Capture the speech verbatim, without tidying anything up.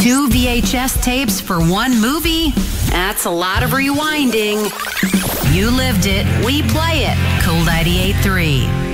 Two V H S tapes for one movie? That's a lot of rewinding. You lived it, we play it. Cool ninety-eight point three.